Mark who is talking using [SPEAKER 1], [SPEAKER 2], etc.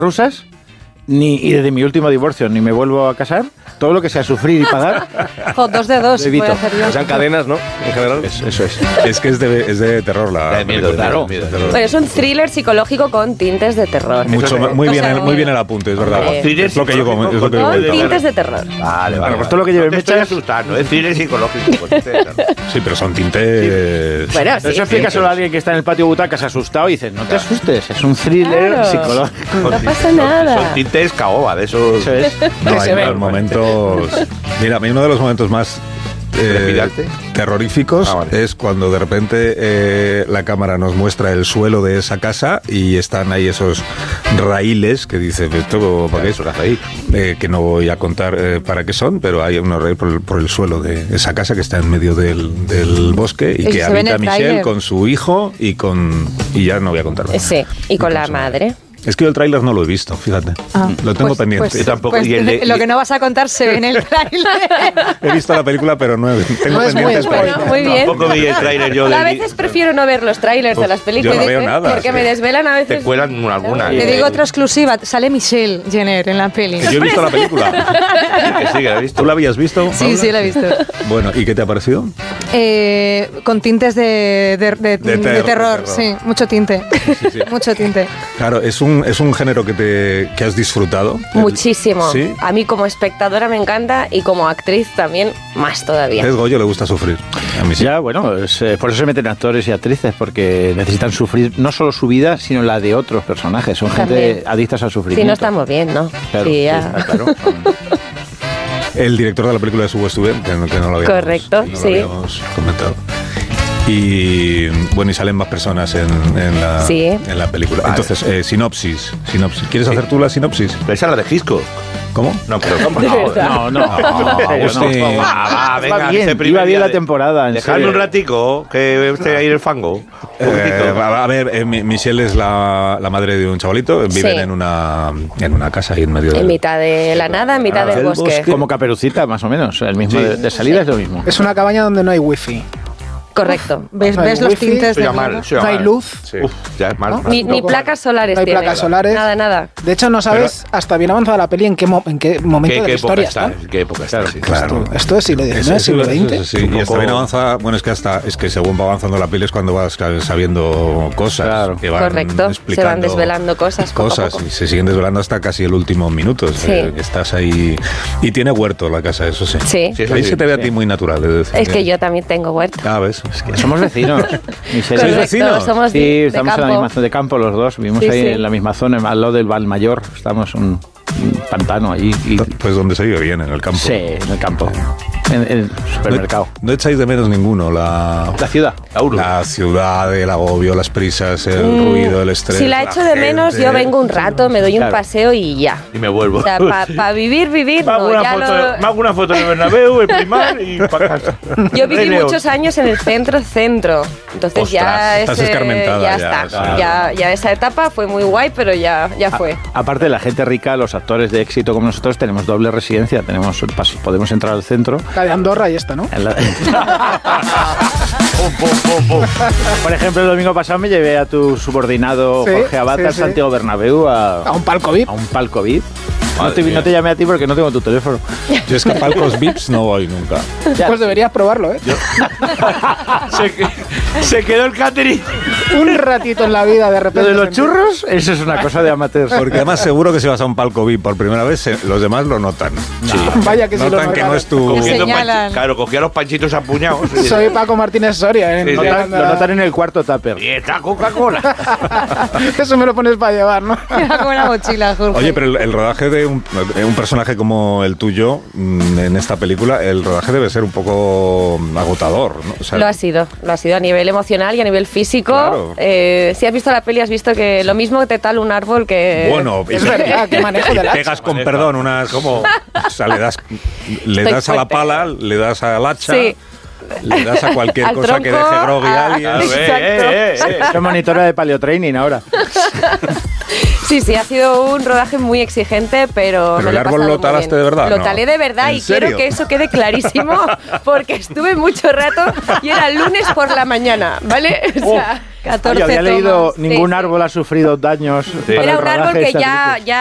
[SPEAKER 1] rusas, y desde mi último divorcio ni me vuelvo a casar. Todo lo que sea sufrir y pagar.
[SPEAKER 2] 2 de 2.
[SPEAKER 1] Evito.
[SPEAKER 2] Voy a hacer yo.
[SPEAKER 3] O sea, cadenas, ¿no? En general.
[SPEAKER 1] Eso es.
[SPEAKER 3] Es que es de terror la
[SPEAKER 4] De miedo,
[SPEAKER 3] película.
[SPEAKER 4] claro.
[SPEAKER 2] Bueno, es un thriller psicológico con tintes de terror.
[SPEAKER 3] Muy
[SPEAKER 2] O
[SPEAKER 3] bien,
[SPEAKER 2] sea,
[SPEAKER 3] muy bien el apunte, es verdad.
[SPEAKER 2] Thriller
[SPEAKER 3] Es lo que yo
[SPEAKER 4] psicológico
[SPEAKER 3] es lo que yo
[SPEAKER 2] Con
[SPEAKER 3] comento.
[SPEAKER 2] tintes de terror.
[SPEAKER 4] Vale,
[SPEAKER 1] Bueno, pues todo lo que lleve
[SPEAKER 4] no te estoy
[SPEAKER 1] mechas-
[SPEAKER 4] asustando, es thriller psicológico.
[SPEAKER 3] Sí, pero son tintes.
[SPEAKER 2] Bueno,
[SPEAKER 1] Eso
[SPEAKER 2] sí.
[SPEAKER 1] explica solo a alguien que está en el patio butacas asustado y dices, no te asustes, es un thriller
[SPEAKER 2] Claro.
[SPEAKER 1] psicológico.
[SPEAKER 2] No pasa nada.
[SPEAKER 4] Son tintes caoba, de esos.
[SPEAKER 1] Eso es.
[SPEAKER 3] No,
[SPEAKER 1] Se
[SPEAKER 3] hay
[SPEAKER 1] ve.
[SPEAKER 3] unos momentos. Mira, a mí uno de los momentos más
[SPEAKER 4] ¿Trepidante?
[SPEAKER 3] terroríficos
[SPEAKER 4] vale.
[SPEAKER 3] es cuando de repente la cámara nos muestra el suelo de esa casa y están ahí esos raíles que dice, ¿esto para qué es? Que no voy a contar para qué son, pero hay unos raíles por el suelo de esa casa que está en medio del bosque y
[SPEAKER 2] Eso
[SPEAKER 3] que
[SPEAKER 2] se ve en
[SPEAKER 3] habita
[SPEAKER 2] el
[SPEAKER 3] Michelle
[SPEAKER 2] tráiler.
[SPEAKER 3] con su hijo y ya no voy a contar más.
[SPEAKER 2] Sí, y con la madre.
[SPEAKER 3] Es que yo el tráiler no lo he visto, fíjate. Lo tengo pendiente.
[SPEAKER 2] Pues,
[SPEAKER 4] Yo tampoco.
[SPEAKER 2] pues,
[SPEAKER 4] Y el de-
[SPEAKER 2] lo que no vas a contar se ve en el tráiler.
[SPEAKER 3] He visto la película, pero no tengo
[SPEAKER 5] No es muy
[SPEAKER 3] pendiente.
[SPEAKER 5] spoiler.
[SPEAKER 2] Bueno, muy bien.
[SPEAKER 4] Tampoco vi el tráiler yo.
[SPEAKER 2] A veces prefiero no ver los trailers de las películas.
[SPEAKER 3] yo no veo nada,
[SPEAKER 2] Porque
[SPEAKER 3] sí.
[SPEAKER 2] me desvelan a veces.
[SPEAKER 4] Te cuelan alguna.
[SPEAKER 2] Te digo otra exclusiva. Sale Michelle Jenner en la peli.
[SPEAKER 3] Yo he visto la película.
[SPEAKER 4] Que sí, que la he visto.
[SPEAKER 3] ¿Tú la habías visto?
[SPEAKER 2] Sí,
[SPEAKER 3] Paula?
[SPEAKER 2] sí, la he visto.
[SPEAKER 3] Bueno, ¿y qué te ha parecido?
[SPEAKER 2] Con tintes de terror,
[SPEAKER 3] terror.
[SPEAKER 2] sí, mucho tinte.
[SPEAKER 3] sí.
[SPEAKER 2] Mucho tinte.
[SPEAKER 3] Claro, es un género que has disfrutado.
[SPEAKER 2] Muchísimo.
[SPEAKER 3] ¿Sí?
[SPEAKER 2] A mí como espectadora me encanta y como actriz también más todavía.
[SPEAKER 3] Es Goyo, le gusta sufrir. A mí sí.
[SPEAKER 1] Ya, bueno, por eso se meten actores y actrices, porque necesitan sufrir no solo su vida, sino la de otros personajes. Son gente
[SPEAKER 2] También.
[SPEAKER 1] adictas al sufrimiento.
[SPEAKER 2] Si no estamos bien, ¿no?
[SPEAKER 1] Claro,
[SPEAKER 2] Sí,
[SPEAKER 1] sí,
[SPEAKER 2] ya.
[SPEAKER 1] claro.
[SPEAKER 3] El director de la película es Hugo Stubben, que no lo habíamos,
[SPEAKER 2] Correcto,
[SPEAKER 3] no lo
[SPEAKER 2] sí.
[SPEAKER 3] habíamos comentado. Y bueno, y salen más personas en
[SPEAKER 2] Sí.
[SPEAKER 3] la película.
[SPEAKER 4] Vale.
[SPEAKER 3] Entonces, sinopsis. ¿Quieres hacer tú la sinopsis?
[SPEAKER 4] Pero esa es la de Gisco.
[SPEAKER 3] ¿Cómo?
[SPEAKER 4] No, pero
[SPEAKER 1] No, no.
[SPEAKER 3] Agustín.
[SPEAKER 4] venga,
[SPEAKER 1] Va bien,
[SPEAKER 4] ese primer
[SPEAKER 1] iba bien
[SPEAKER 4] día
[SPEAKER 1] la
[SPEAKER 4] de-
[SPEAKER 1] temporada. en
[SPEAKER 4] Dejadme
[SPEAKER 1] serio.
[SPEAKER 4] un ratico, que esté ahí en el fango. Un poquitito.
[SPEAKER 3] A ver, Michelle es la madre de un chavalito. Viven
[SPEAKER 2] Sí.
[SPEAKER 3] en una casa ahí en medio
[SPEAKER 2] En
[SPEAKER 3] de...
[SPEAKER 2] mitad de la nada, en mitad del bosque.
[SPEAKER 1] Como Caperucita, más o menos. El mismo
[SPEAKER 4] Sí.
[SPEAKER 1] de salida es lo mismo.
[SPEAKER 5] Es una cabaña donde no hay wifi.
[SPEAKER 2] Correcto. ¿Ves,
[SPEAKER 5] No hay
[SPEAKER 2] ves los
[SPEAKER 5] wifi,
[SPEAKER 2] tintes de
[SPEAKER 4] Eso ya mal,
[SPEAKER 2] miedo?
[SPEAKER 4] eso ya
[SPEAKER 5] No hay
[SPEAKER 4] mal.
[SPEAKER 5] luz.
[SPEAKER 3] Sí.
[SPEAKER 4] Uf, ya es mal.
[SPEAKER 5] ¿No?
[SPEAKER 2] Ni placas solares
[SPEAKER 5] No hay
[SPEAKER 2] tiene.
[SPEAKER 5] placas solares.
[SPEAKER 2] Nada.
[SPEAKER 5] De hecho, no sabes hasta bien avanzada la peli en qué momento
[SPEAKER 4] ¿Qué
[SPEAKER 5] de la
[SPEAKER 4] época
[SPEAKER 5] historia
[SPEAKER 4] está?
[SPEAKER 5] está.
[SPEAKER 4] ¿Qué época está? Sí.
[SPEAKER 3] Claro.
[SPEAKER 5] Esto es siglo XIX, siglo XX.
[SPEAKER 3] Sí, y hasta bien avanza, bueno, es que según va avanzando la peli es cuando vas sabiendo cosas.
[SPEAKER 1] Claro.
[SPEAKER 3] Que van
[SPEAKER 2] Correcto. Se
[SPEAKER 3] explicando
[SPEAKER 2] van desvelando cosas poco a poco.
[SPEAKER 3] y se siguen desvelando hasta casi el último minuto.
[SPEAKER 2] Sí.
[SPEAKER 3] Que estás ahí. Y tiene huerto la casa, eso sí.
[SPEAKER 2] Sí.
[SPEAKER 4] Sí, eso
[SPEAKER 3] Ahí
[SPEAKER 4] sí,
[SPEAKER 3] se te ve a
[SPEAKER 4] sí.
[SPEAKER 3] ti muy natural.
[SPEAKER 2] Es que yo también tengo huerto.
[SPEAKER 3] Ah, ves. Es que
[SPEAKER 1] Somos vecinos. Michelle.
[SPEAKER 3] ¿Sois vecinos?
[SPEAKER 2] Somos
[SPEAKER 1] Sí,
[SPEAKER 2] de
[SPEAKER 1] estamos en la
[SPEAKER 2] campo.
[SPEAKER 1] misma zona de campo los dos. Vivimos
[SPEAKER 2] Sí,
[SPEAKER 1] ahí
[SPEAKER 2] sí.
[SPEAKER 1] en la misma zona, al lado del Valmayor. Estamos un pantano ahí.
[SPEAKER 3] Pues donde se vive bien, en el campo.
[SPEAKER 1] Sí, en el campo. En el supermercado.
[SPEAKER 3] No echáis de menos ninguno la
[SPEAKER 1] ciudad.
[SPEAKER 3] La ciudad, el agobio, las prisas, el ruido, el estrés.
[SPEAKER 2] Si la echo de menos, yo vengo un rato, me doy un
[SPEAKER 1] Claro.
[SPEAKER 2] paseo y ya.
[SPEAKER 4] Y me vuelvo.
[SPEAKER 2] O sea, para vivir,
[SPEAKER 4] Me hago,
[SPEAKER 2] no.
[SPEAKER 4] una
[SPEAKER 2] Ya
[SPEAKER 4] foto,
[SPEAKER 2] lo-
[SPEAKER 4] me hago una foto en el Bernabéu, en Primar y para casa.
[SPEAKER 2] Yo viví
[SPEAKER 4] Rey León.
[SPEAKER 2] muchos años en el centro. Entonces
[SPEAKER 4] Ostras,
[SPEAKER 2] ya
[SPEAKER 3] estás
[SPEAKER 2] ese-
[SPEAKER 3] escarmentada
[SPEAKER 2] ya
[SPEAKER 3] ya,
[SPEAKER 2] está.
[SPEAKER 3] claro.
[SPEAKER 2] Ya esa etapa fue muy guay, pero ya fue.
[SPEAKER 1] Aparte de la gente rica, los actores de éxito como nosotros tenemos doble residencia. Podemos entrar al centro.
[SPEAKER 5] La de Andorra y esta, ¿no?
[SPEAKER 1] En la- Por ejemplo, el domingo pasado me llevé a tu subordinado
[SPEAKER 5] Sí,
[SPEAKER 1] Jorge Abad
[SPEAKER 5] sí,
[SPEAKER 1] al
[SPEAKER 5] sí.
[SPEAKER 1] Santiago Bernabéu
[SPEAKER 5] A un palco VIP.
[SPEAKER 1] a un palco VIP. No te llamé a ti porque no tengo tu teléfono.
[SPEAKER 3] Yo es que a palcos VIPs no voy nunca.
[SPEAKER 5] Pues deberías probarlo, ¿eh?
[SPEAKER 4] Se quedó el catering.
[SPEAKER 5] Un ratito en la vida, de
[SPEAKER 1] Lo
[SPEAKER 5] repente.
[SPEAKER 1] de los churros, eso es una cosa de amateurs.
[SPEAKER 3] Porque además seguro que si vas a un palco VIP por primera vez, los demás lo notan.
[SPEAKER 5] Vaya que sí lo
[SPEAKER 3] Notan que no
[SPEAKER 5] notaron.
[SPEAKER 3] es tu...
[SPEAKER 4] Cogiendo
[SPEAKER 2] señalan.
[SPEAKER 4] Claro, cogía los panchitos apuñados.
[SPEAKER 5] Soy Paco Martínez Soria, ¿eh?
[SPEAKER 4] Sí, sí.
[SPEAKER 1] Lo notan en el cuarto tupper.
[SPEAKER 4] Y está Coca-Cola.
[SPEAKER 5] Eso me lo pones para llevar, ¿no?
[SPEAKER 2] Era como una mochila, Jorge.
[SPEAKER 3] Oye, pero el rodaje de un personaje como el tuyo en esta película, el rodaje debe ser un poco agotador, ¿no? O sea,
[SPEAKER 2] Lo ha sido a nivel emocional y a nivel físico.
[SPEAKER 3] Claro.
[SPEAKER 2] Si has visto la peli, has visto que lo mismo te tal un árbol que...
[SPEAKER 3] bueno,
[SPEAKER 5] Es verdad, qué manejo del hacha.
[SPEAKER 3] pegas con perdón unas como, o sea, le das a la
[SPEAKER 2] fuerte.
[SPEAKER 3] pala, le das al hacha,
[SPEAKER 2] Sí.
[SPEAKER 3] le das a cualquier
[SPEAKER 2] Al
[SPEAKER 3] cosa que
[SPEAKER 2] tronco,
[SPEAKER 3] deje groggy a alguien.
[SPEAKER 2] Exacto.
[SPEAKER 1] Soy monitora de paleotraining ahora.
[SPEAKER 2] Sí, ha sido un rodaje muy exigente, pero...
[SPEAKER 3] Pero
[SPEAKER 2] me
[SPEAKER 3] el
[SPEAKER 2] lo he
[SPEAKER 3] árbol
[SPEAKER 2] pasado
[SPEAKER 3] lo
[SPEAKER 2] muy
[SPEAKER 3] talaste
[SPEAKER 2] bien.
[SPEAKER 3] de verdad,
[SPEAKER 2] Lo
[SPEAKER 3] ¿no?
[SPEAKER 2] talé de verdad
[SPEAKER 3] ¿En
[SPEAKER 2] y quiero
[SPEAKER 3] serio?
[SPEAKER 2] que eso quede clarísimo porque estuve mucho rato y era lunes por la mañana, ¿vale? O sea, 14
[SPEAKER 1] Yo había leído,
[SPEAKER 2] tomas.
[SPEAKER 1] ningún
[SPEAKER 2] Sí, sí.
[SPEAKER 1] árbol ha sufrido daños para
[SPEAKER 2] Era
[SPEAKER 1] el
[SPEAKER 2] un árbol
[SPEAKER 1] rodaje de
[SPEAKER 2] que
[SPEAKER 1] esta
[SPEAKER 2] ya
[SPEAKER 1] película.